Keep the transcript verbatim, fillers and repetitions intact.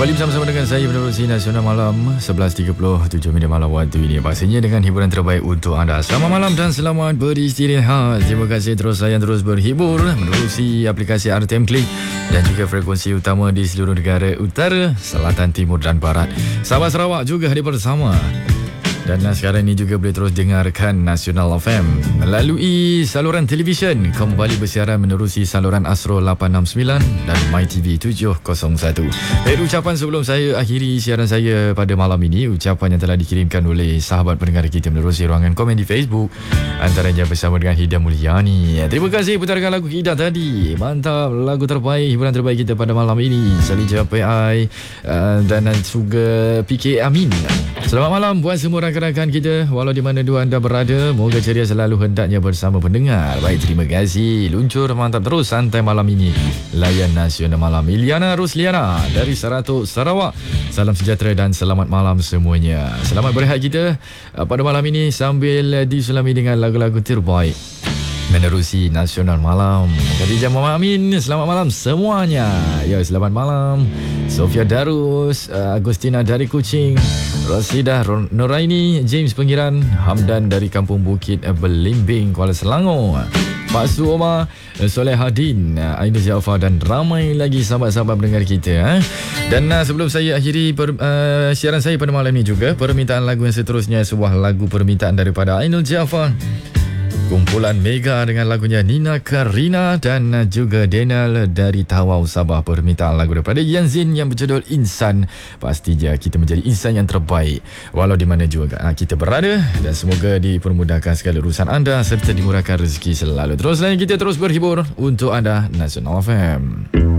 Kembali bersama-sama dengan saya Menerusi Nasional Malam sebelas tiga puluh tujuh minit malam waktu ini. Pastinya dengan hiburan terbaik untuk anda. Selamat malam dan selamat beristirahat. Terima kasih terus saya terus berhibur menerusi aplikasi R T M Klik dan juga frekuensi utama di seluruh negara utara, selatan, timur dan barat. Sahabat Sarawak juga hadir bersama. Dan sekarang ini juga boleh terus dengarkan Nasional F M melalui saluran televisyen, kembali bersiaran menerusi saluran Astro lapan enam sembilan dan MyTV tujuh kosong satu. Baik, ucapan sebelum saya akhiri siaran saya pada malam ini, ucapan yang telah dikirimkan oleh sahabat pendengar kita menerusi ruangan komen di Facebook, antaranya bersama dengan Hida Mulyani. Terima kasih putarkan lagu Hida tadi. Mantap, lagu terbaik, hiburan terbaik kita pada malam ini. Salija P I uh, dan juga P K Amin. Selamat malam buat semua rakan-rakan kita, walau di mana dua anda berada. Moga ceria selalu hendaknya bersama pendengar. Baik, terima kasih. Luncur mantap terus santai malam ini. Layan Nasional Malam. Iliana Rusliana dari Seratus, Sarawak. Salam sejahtera dan selamat malam semuanya. Selamat berehat kita pada malam ini sambil disulami dengan lagu-lagu terbaik menerusi Nasional Malam. Khadijah Muhammad Amin, selamat malam semuanya. Ya, selamat malam Sofia Darus, Agustina dari Kuching, Rasidah Nuraini, James Pengiran, Hamdan dari Kampung Bukit Belimbing, Kuala Selangor, Pak Su Omar, Soleh Hadin, Aida Jaafar dan ramai lagi sahabat-sahabat pendengar kita. eh. Dan uh, sebelum saya akhiri per, uh, siaran saya pada malam ini juga, permintaan lagu yang seterusnya sebuah lagu permintaan daripada Ainul Jaafar, kumpulan Mega dengan lagunya Nina Karina dan juga Daniel dari Tawau, Sabah. Permintaan lagu daripada Yanzin yang berjudul Insan. Pastinya kita menjadi insan yang terbaik walau di mana juga kita berada, dan semoga dipermudahkan segala urusan anda serta dimurahkan rezeki selalu. Terus lain kita terus berhibur untuk anda Nasional F M.